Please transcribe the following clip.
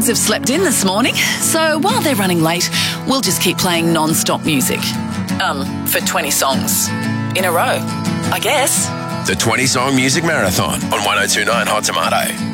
kids have slept in this morning, so while they're running late, we'll just keep playing non-stop music. For 20 songs. In a row, I guess. The 20 Song Music Marathon on 102.9 Hot Tomato.